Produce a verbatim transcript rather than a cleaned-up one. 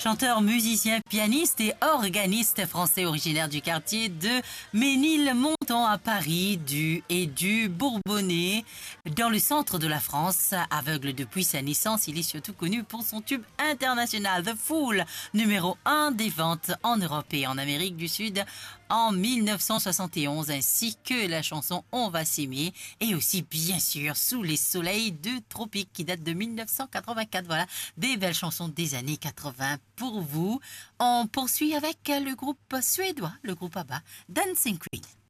chanteur, musicien, pianiste et organiste français originaire du quartier de Ménilmontant à Paris du et du Bourbonnais, dans le centre de la France. Aveugle depuis sa naissance, il est surtout connu pour son tube international The Fool, numéro un des ventes en Europe et en Amérique du Sud en mille neuf cent soixante et onze, ainsi que la chanson On va s'aimer et aussi bien sûr Sous les soleils de tropique qui date de mille neuf cent quatre-vingt-quatre. Voilà, des belles chansons des années quatre-vingts pour vous. On poursuit avec le groupe suédois, le groupe ABBA, Dancing Queen.